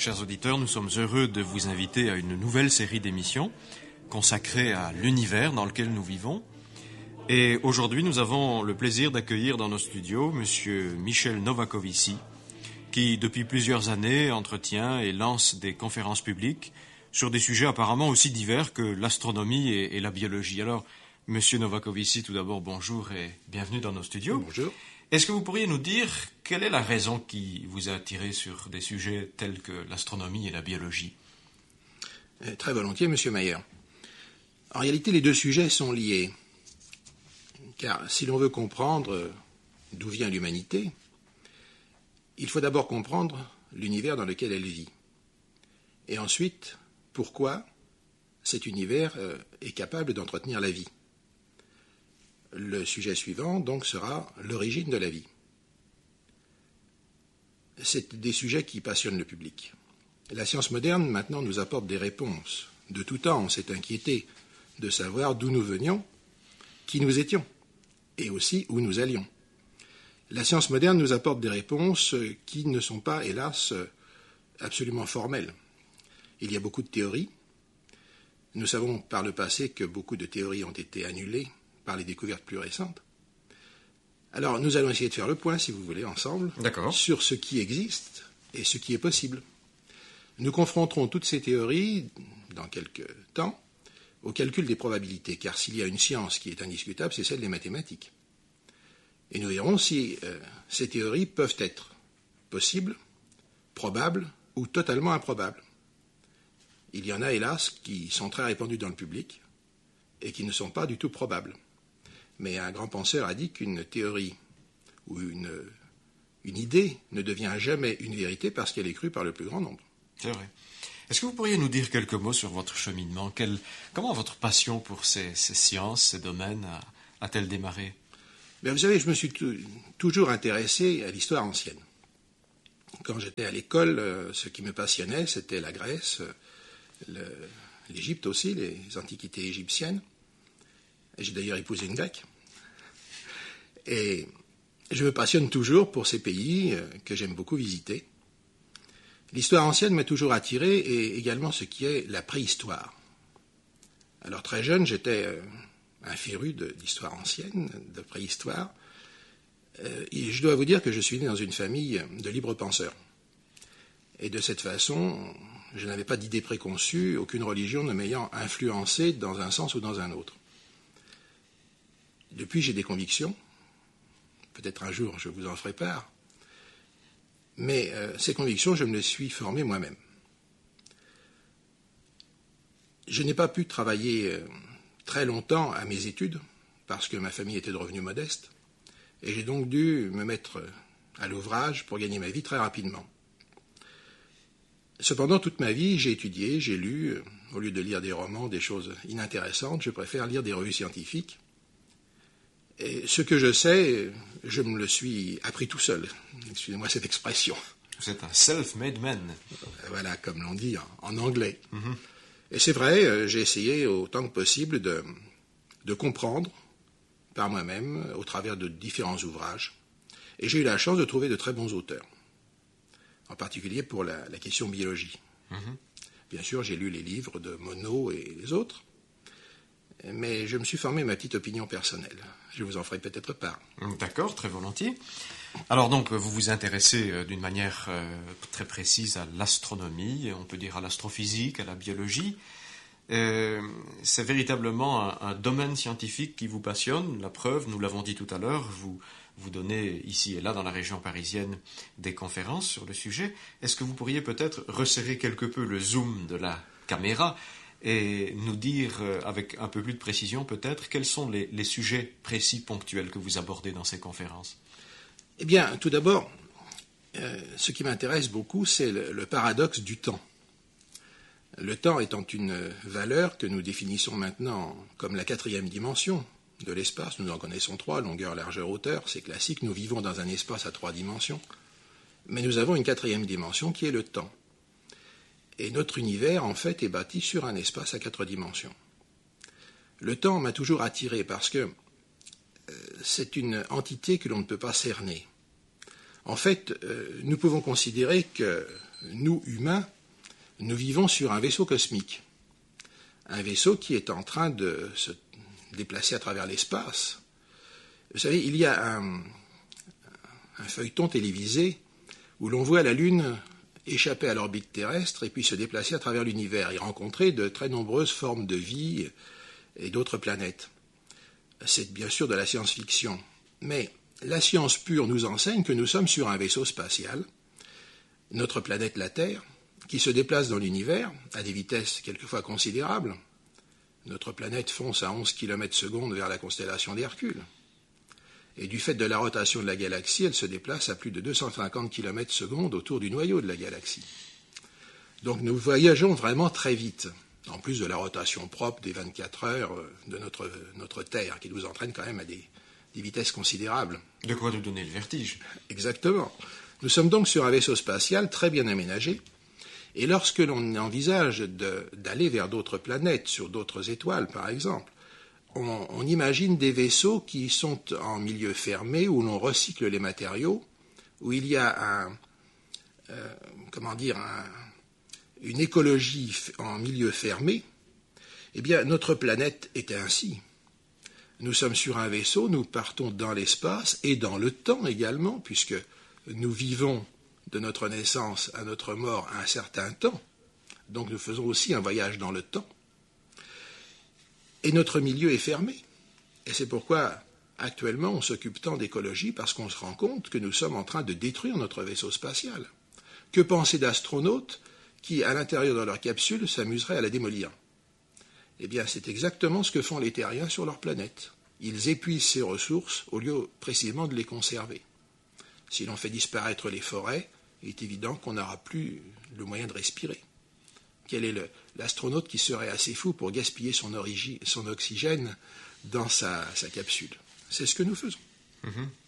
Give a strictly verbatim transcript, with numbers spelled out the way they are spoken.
Chers auditeurs, nous sommes heureux de vous inviter à une nouvelle série d'émissions consacrée à l'univers dans lequel nous vivons. Et aujourd'hui, nous avons le plaisir d'accueillir dans nos studios Monsieur Michel Novakovici, qui depuis plusieurs années entretient et lance des conférences publiques sur des sujets apparemment aussi divers que l'astronomie et, et la biologie. Alors, Monsieur Novakovici, tout d'abord, bonjour et bienvenue dans nos studios. Bonjour. Est-ce que vous pourriez nous dire quelle est la raison qui vous a attiré sur des sujets tels que l'astronomie et la biologie? euh, Très volontiers, Monsieur Mayer. En réalité, les deux sujets sont liés. Car si l'on veut comprendre d'où vient l'humanité, il faut d'abord comprendre l'univers dans lequel elle vit. Et ensuite, pourquoi cet univers est capable d'entretenir la vie. Le sujet suivant, donc, sera l'origine de la vie. C'est des sujets qui passionnent le public. La science moderne, maintenant, nous apporte des réponses. De tout temps, on s'est inquiété de savoir d'où nous venions, qui nous étions, et aussi où nous allions. La science moderne nous apporte des réponses qui ne sont pas, hélas, absolument formelles. Il y a beaucoup de théories. Nous savons par le passé que beaucoup de théories ont été annulées par les découvertes plus récentes. Alors, nous allons essayer de faire le point, si vous voulez, ensemble, D'accord. sur ce qui existe et ce qui est possible. Nous confronterons toutes ces théories, dans quelques temps, au calcul des probabilités, car s'il y a une science qui est indiscutable, c'est celle des mathématiques. Et nous verrons si euh, ces théories peuvent être possibles, probables ou totalement improbables. Il y en a, hélas, qui sont très répandues dans le public et qui ne sont pas du tout probables. Mais un grand penseur a dit qu'une théorie ou une, une idée ne devient jamais une vérité parce qu'elle est crue par le plus grand nombre. C'est vrai. Est-ce que vous pourriez nous dire quelques mots sur votre cheminement? Quel, Comment votre passion pour ces, ces sciences, ces domaines a, a-t-elle démarré? Bien, vous savez, je me suis t- toujours intéressé à l'histoire ancienne. Quand j'étais à l'école, euh, ce qui me passionnait, c'était la Grèce, le, l'Égypte aussi, les antiquités égyptiennes. J'ai d'ailleurs épousé une grecque. Et je me passionne toujours pour ces pays que j'aime beaucoup visiter. L'histoire ancienne m'a toujours attiré et également ce qui est la préhistoire. Alors très jeune, j'étais un féru de l'histoire ancienne, de préhistoire. Et je dois vous dire que je suis né dans une famille de libres penseurs. Et de cette façon, je n'avais pas d'idée préconçue, aucune religion ne m'ayant influencé dans un sens ou dans un autre. Depuis, j'ai des convictions. Peut-être un jour, je vous en ferai part. Mais euh, ces convictions, je me les suis formées moi-même. Je n'ai pas pu travailler euh, très longtemps à mes études, parce que ma famille était de revenus modestes, et j'ai donc dû me mettre à l'ouvrage pour gagner ma vie très rapidement. Cependant, toute ma vie, j'ai étudié, j'ai lu. Euh, au lieu de lire des romans, des choses inintéressantes, je préfère lire des revues scientifiques. Et ce que je sais, je me le suis appris tout seul. Excusez-moi cette expression. Vous êtes un self-made man. Voilà, comme l'on dit en, en anglais. Mm-hmm. Et c'est vrai, j'ai essayé autant que possible de, de comprendre par moi-même au travers de différents ouvrages. Et j'ai eu la chance de trouver de très bons auteurs, en particulier pour la, la question biologie. Mm-hmm. Bien sûr, j'ai lu les livres de Monod et les autres, mais je me suis formé ma petite opinion personnelle. Je vous en ferai peut-être part. D'accord, très volontiers. Alors donc, vous vous intéressez euh, d'une manière euh, très précise à l'astronomie, on peut dire à l'astrophysique, à la biologie. Euh, c'est véritablement un, un domaine scientifique qui vous passionne. La preuve, nous l'avons dit tout à l'heure, vous, vous donnez ici et là dans la région parisienne des conférences sur le sujet. Est-ce que vous pourriez peut-être resserrer quelque peu le zoom de la caméra et nous dire, avec un peu plus de précision peut-être, quels sont les, les sujets précis, ponctuels que vous abordez dans ces conférences? Eh bien, tout d'abord, euh, ce qui m'intéresse beaucoup, c'est le, le paradoxe du temps. Le temps étant une valeur que nous définissons maintenant comme la quatrième dimension de l'espace. Nous en connaissons trois, longueur, largeur, hauteur, c'est classique, nous vivons dans un espace à trois dimensions. Mais nous avons une quatrième dimension qui est le temps. Et notre univers, en fait, est bâti sur un espace à quatre dimensions. Le temps m'a toujours attiré parce que euh, c'est une entité que l'on ne peut pas cerner. En fait, euh, nous pouvons considérer que nous, humains, nous vivons sur un vaisseau cosmique. Un vaisseau qui est en train de se déplacer à travers l'espace. Vous savez, il y a un, un feuilleton télévisé où l'on voit la Lune échapper à l'orbite terrestre et puis se déplacer à travers l'univers et rencontrer de très nombreuses formes de vie et d'autres planètes. C'est bien sûr de la science-fiction, mais la science pure nous enseigne que nous sommes sur un vaisseau spatial, notre planète la Terre, qui se déplace dans l'univers à des vitesses quelquefois considérables. Notre planète fonce à onze kilomètres secondes vers la constellation d'Hercule. Et du fait de la rotation de la galaxie, elle se déplace à plus de deux cent cinquante kilomètres secondes autour du noyau de la galaxie. Donc nous voyageons vraiment très vite, en plus de la rotation propre des vingt-quatre heures de notre, notre Terre, qui nous entraîne quand même à des, des vitesses considérables. De quoi nous donner le vertige. Exactement. Nous sommes donc sur un vaisseau spatial très bien aménagé, et lorsque l'on envisage de, d'aller vers d'autres planètes, sur d'autres étoiles par exemple, On, on imagine des vaisseaux qui sont en milieu fermé, où l'on recycle les matériaux, où il y a un, euh, comment dire, un, une écologie en milieu fermé. Eh bien, notre planète est ainsi. Nous sommes sur un vaisseau, nous partons dans l'espace et dans le temps également, puisque nous vivons de notre naissance à notre mort un certain temps. Donc nous faisons aussi un voyage dans le temps. Et notre milieu est fermé. Et c'est pourquoi, actuellement, on s'occupe tant d'écologie, parce qu'on se rend compte que nous sommes en train de détruire notre vaisseau spatial. Que penser d'astronautes qui, à l'intérieur de leur capsule, s'amuseraient à la démolir? Eh bien, c'est exactement ce que font les terriens sur leur planète. Ils épuisent ces ressources au lieu précisément de les conserver. Si l'on fait disparaître les forêts, il est évident qu'on n'aura plus le moyen de respirer. Quel est le, l'astronaute qui serait assez fou pour gaspiller son, origi, son oxygène dans sa, sa capsule? C'est ce que nous faisons. Mmh.